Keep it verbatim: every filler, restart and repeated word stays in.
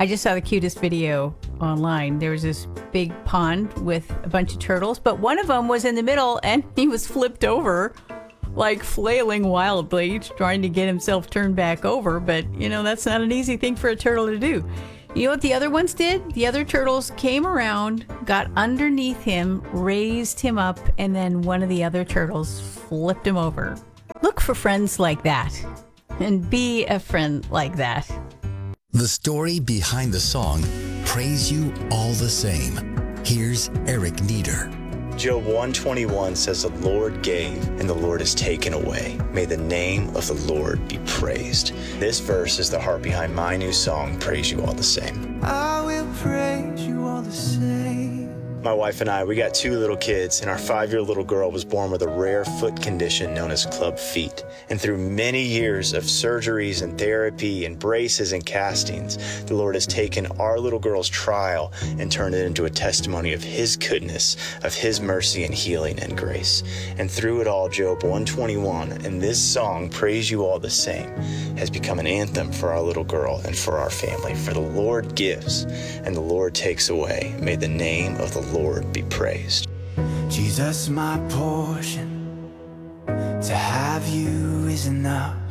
I just saw the cutest video online. There was this big pond with a bunch of turtles, but one of them was in the middle and he was flipped over, like flailing wildly, trying to get himself turned back over. But, you know, that's not an easy thing for a turtle to do. You know what the other ones did? The other turtles came around, got underneath him, raised him up, and then one of the other turtles flipped him over. Look for friends like that, and be a friend like that. The story behind the song, Praise You All the Same. Here's Eric Nieder. Job one twenty-one says, the Lord gave and the Lord has taken away. May the name of the Lord be praised. This verse is the heart behind my new song, Praise You All the Same. I will praise you all the same. My wife and I, we got two little kids, and our five-year little girl was born with a rare foot condition known as club feet. And through many years of surgeries and therapy and braces and castings, the Lord has taken our little girl's trial and turned it into a testimony of His goodness, of His mercy and healing and grace. And through it all, Job one twenty-one and this song, Praise You All the Same, has become an anthem for our little girl and for our family. For the Lord gives and the Lord takes away. May the name of the Lord be praised. Jesus, my portion, to have you is enough.